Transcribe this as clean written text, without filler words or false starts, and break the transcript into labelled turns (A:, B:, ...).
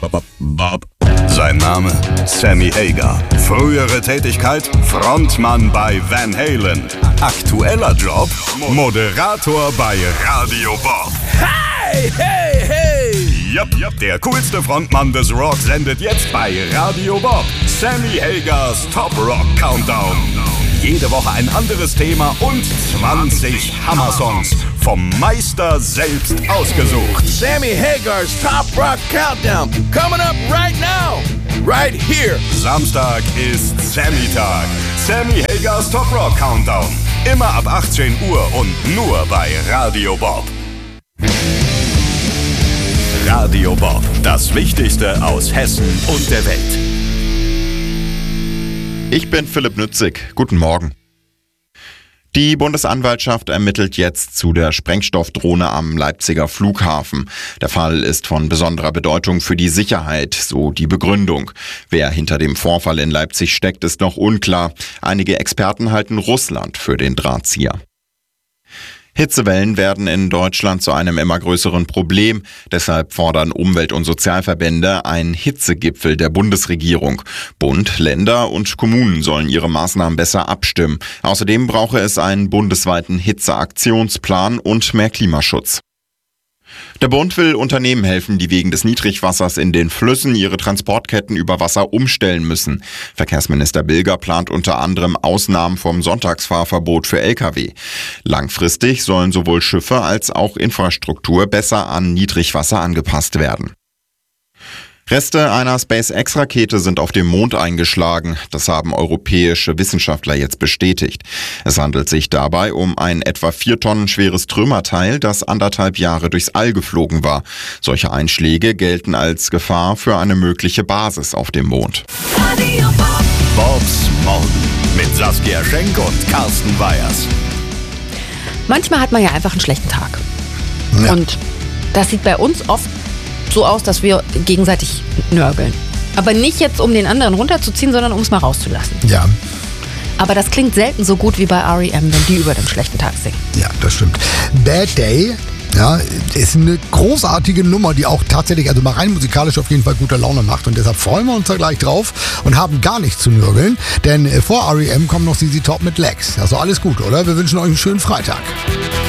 A: Bob. Sein Name Sammy Hagar. Frühere Tätigkeit Frontmann bei Van Halen. Aktueller Job Moderator bei Radio Bob.
B: Hey, hey, hey!
A: Yep, der coolste Frontmann des Rock sendet jetzt bei Radio Bob. Sammy Hagars Top Rock Countdown. Jede Woche ein anderes Thema und 20 Hammer-Songs vom Meister selbst ausgesucht.
B: Sammy Hagar's Top Rock Countdown. Coming up right now. Right here.
A: Samstag ist Sammy-Tag. Sammy Hagars Top Rock Countdown. Immer ab 18 Uhr und nur bei Radio Bob. Radio Bob. Das Wichtigste aus Hessen und der Welt.
C: Ich bin Philipp Nützig. Guten Morgen. Die Bundesanwaltschaft ermittelt jetzt zu der Sprengstoffdrohne am Leipziger Flughafen. Der Fall ist von besonderer Bedeutung für die Sicherheit, so die Begründung. Wer hinter dem Vorfall in Leipzig steckt, ist noch unklar. Einige Experten halten Russland für den Drahtzieher. Hitzewellen werden in Deutschland zu einem immer größeren Problem. Deshalb fordern Umwelt- und Sozialverbände einen Hitzegipfel der Bundesregierung. Bund, Länder und Kommunen sollen ihre Maßnahmen besser abstimmen. Außerdem brauche es einen bundesweiten Hitzeaktionsplan und mehr Klimaschutz. Der Bund will Unternehmen helfen, die wegen des Niedrigwassers in den Flüssen ihre Transportketten über Wasser umstellen müssen. Verkehrsminister Bilger plant unter anderem Ausnahmen vom Sonntagsfahrverbot für Lkw. Langfristig sollen sowohl Schiffe als auch Infrastruktur besser an Niedrigwasser angepasst werden. Reste einer SpaceX-Rakete sind auf dem Mond eingeschlagen. Das haben europäische Wissenschaftler jetzt bestätigt. Es handelt sich dabei um ein etwa 4 Tonnen schweres Trümmerteil, das 1,5 Jahre durchs All geflogen war. Solche Einschläge gelten als Gefahr für eine mögliche Basis auf dem Mond.
A: Bobs Morgen mit Saskia Schenk und Carsten Weyers.
D: Manchmal hat man ja einfach einen schlechten Tag.
E: Ja.
D: Und das sieht bei uns oft so aus, dass wir gegenseitig nörgeln. Aber nicht jetzt, um den anderen runterzuziehen, sondern um es mal rauszulassen.
E: Ja.
D: Aber das klingt selten so gut wie bei R.E.M., wenn die über den schlechten Tag singen.
E: Ja, das stimmt. Bad Day, ja, ist eine großartige Nummer, die auch tatsächlich, also mal rein musikalisch auf jeden Fall gute Laune macht. Und deshalb freuen wir uns da gleich drauf und haben gar nichts zu nörgeln. Denn vor R.E.M. kommt noch ZZ Top mit Legs. Also alles gut, oder? Wir wünschen euch einen schönen Freitag.